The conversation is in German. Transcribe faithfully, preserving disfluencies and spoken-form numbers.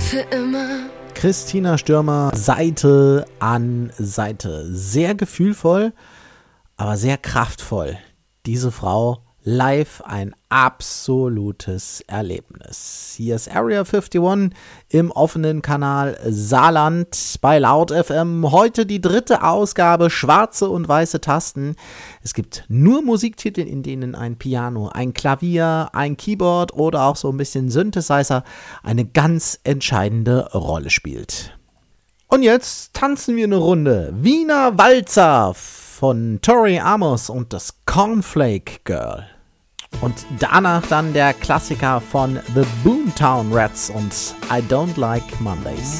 für immer. Christina Stürmer, Seite an Seite. Sehr gefühlvoll, aber sehr kraftvoll. Diese Frau live ein absolutes Erlebnis. Hier ist Area einundfünfzig im offenen Kanal Saarland bei Laut F M. Heute die dritte Ausgabe, schwarze und weiße Tasten. Es gibt nur Musiktitel, in denen ein Piano, ein Klavier, ein Keyboard oder auch so ein bisschen Synthesizer eine ganz entscheidende Rolle spielt. Und jetzt tanzen wir eine Runde. Wiener Walzer von Tori Amos und das Cornflake Girl. Und danach dann der Klassiker von The Boomtown Rats und I Don't Like Mondays.